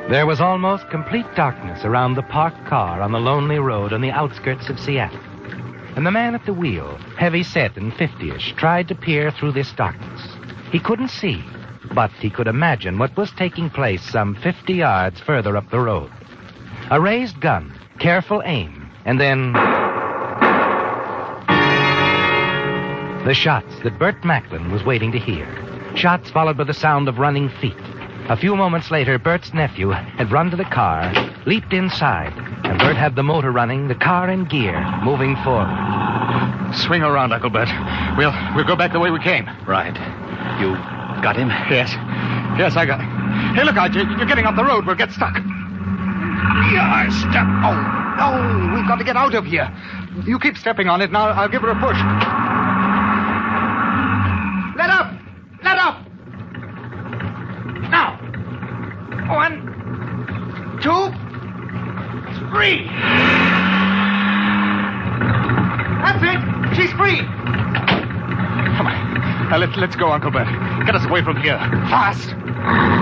There was almost complete darkness around the parked car on the lonely road on the outskirts of Seattle. And the man at the wheel, heavy-set and 50-ish, tried to peer through this darkness. He couldn't see, but he could imagine what was taking place some 50 yards further up the road. A raised gun, careful aim, and then... the shots that Bert Macklin was waiting to hear. Shots followed by the sound of running feet. A few moments later, Bert's nephew had run to the car, leaped inside, and Bert had the motor running, the car in gear, moving forward. Swing around, Uncle Bert. We'll go back the way we came. Right. You got him? Yes. Yes, I got him. Hey, look out. You're getting off the road. We'll get stuck. Yeah, step. Oh, no. We've got to get out of here. You keep stepping on it, and I'll give her a push. Let up! Let up! Now! 1, 2, 3. That's it. She's free. Come on. Now, let's go, Uncle Bert. Get us away from here. Fast.